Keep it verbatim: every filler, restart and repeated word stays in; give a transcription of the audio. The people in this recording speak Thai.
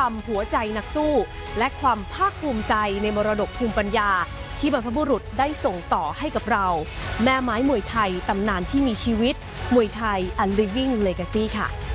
รมหัวใจนักสู้ และความภาคภูมิใจในมรดกภูมิปัญญาที่บรรพบุรุษได้ส่งต่อให้กับเราแม่ไม้มวยไทยตำนานที่มีชีวิตมวยไทย A Living Legacy ค่ะ